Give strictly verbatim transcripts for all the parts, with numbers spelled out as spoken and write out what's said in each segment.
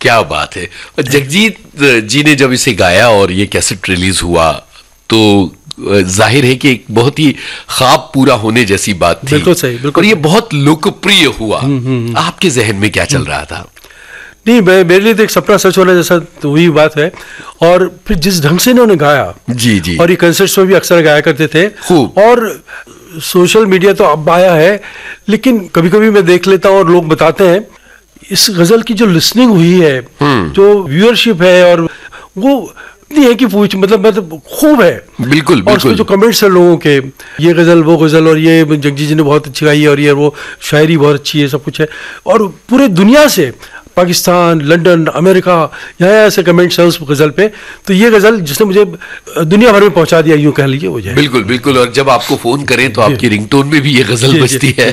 क्या बात है। जगजीत जी ने जब इसे गाया और ये कैसेट रिलीज हुआ तो जाहिर है कि एक बहुत ही ख्वाब पूरा होने जैसी बात थी। बिल्कुल सही, बिल्कुल। और ये बहुत लोकप्रिय हुआ। आपके जहन में क्या चल रहा था? नहीं, मेरे लिए तो एक सपना सच होना जैसा तो वही बात है। और फिर जिस ढंग से इन्होंने गाया, जी जी, और ये कंसर्ट्स में भी अक्सर गाया करते थे खूब। और सोशल मीडिया तो अब आया है, लेकिन कभी कभी मैं देख लेता हूँ और लोग बताते हैं इस गजल की जो लिसनिंग हुई है, जो व्यूअरशिप है, और वो इतनी है कि पूछ मतलब मतलब खूब है। बिल्कुल, और उसमें जो कमेंट्स है लोगों के, ये गजल वो गजल, और ये जगजीत जी ने बहुत अच्छी गाई है, और ये वो शायरी बहुत अच्छी है, सब कुछ है। और पूरे दुनिया से, पाकिस्तान, लंदन, अमेरिका, यहाँ ऐसे कमेंट्स हैं उस गज़ल पे। तो ये गज़ल जिसने मुझे दुनिया भर में पहुंचा दिया, यूँ कह लीजिए वो जाए। बिल्कुल बिल्कुल। और जब आपको फोन करें तो आपकी रिंगटोन में भी ये गज़ल बजती है।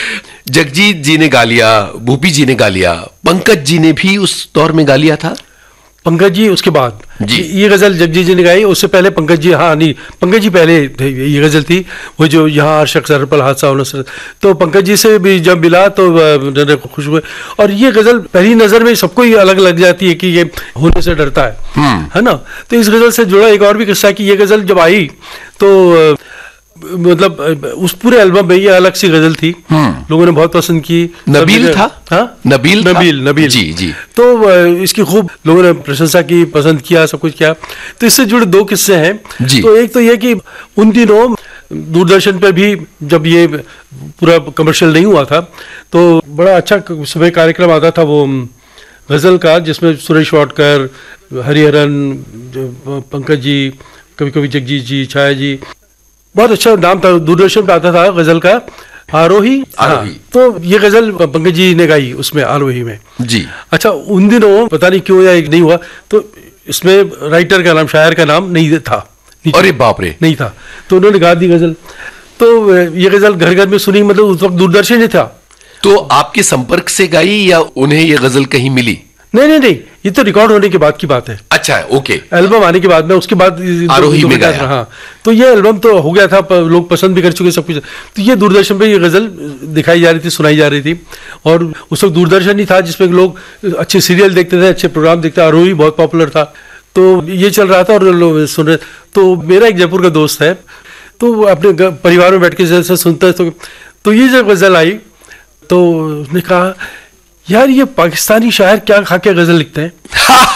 जगजीत जी ने गा लिया, भूपी जी ने गा लिया, पंकज जी ने भी उस दौर में गा लिया था। पंकज जी उसके बाद जी। ये गजल जगजीत जी ने गाई, उससे पहले पंकज जी, हाँ नहीं पंकज जी पहले ये गजल थी, वो जो यहाँ शख्स पल हादसा होना। तो पंकज जी से भी जब मिला तो खुश हुए। और ये गजल पहली नज़र में सबको ही अलग लग जाती है कि ये होने से डरता है, है ना। तो इस गजल से जुड़ा एक और भी किस्सा कि ये गजल जब आई तो मतलब उस पूरे एल्बम में ये अलग सी गजल थी, लोगों ने बहुत पसंद की। नबील था, हाँ नबील नबील नबील जी जी। तो इसकी खूब लोगों ने प्रशंसा की, पसंद किया, सब कुछ किया। तो इससे जुड़े दो किस्से हैं जी। तो एक तो ये कि उन दिनों दूरदर्शन पे भी जब ये पूरा कमर्शियल नहीं हुआ था तो बड़ा अच्छा सुबह कार्यक्रम आता था वो गजल का, जिसमें सुरेश वाडकर, हरिहरन, पंकज जी, कभी कभी जगजीत जी, छाया जी, बहुत अच्छा नाम था। दूरदर्शन पे आता था गजल का, आरोही आरोही। हाँ, तो ये गजल पंकज जी ने गाई उसमें, आरोही में जी। अच्छा, उन दिनों पता नहीं क्यों या एक नहीं हुआ, तो इसमें राइटर का नाम, शायर का नाम नहीं था। अरे बाप रे, नहीं था। तो उन्होंने गा दी गजल। तो ये गजल घर घर में सुनी, मतलब उस वक्त दूरदर्शन ही था। तो आपके संपर्क से गाई या उन्हें ये गजल कहीं मिली? नहीं नहीं नहीं, ये तो रिकॉर्ड होने के बाद की बात है। अच्छा, ओके। एल्बम आने के बाद में, उसके बाद आरोही में गाया। हाँ, तो ये एल्बम तो हो गया था, लोग पसंद भी कर चुके सब कुछ। तो ये दूरदर्शन पे ये गजल दिखाई जा रही थी, सुनाई जा रही थी। और उस वक्त दूरदर्शन ही था जिसमें लोग अच्छे सीरियल देखते थे, अच्छे प्रोग्राम देखते थे। आरोही बहुत पॉपुलर था, तो ये चल रहा था और लोग सुन रहे। तो मेरा एक जयपुर का दोस्त है, तो अपने परिवार में बैठ के जैसे सुनता है, तो, तो ये जब गजल आई तो उसने कहा, यार ये पाकिस्तानी शायर क्या खा के गजल लिखते हैं।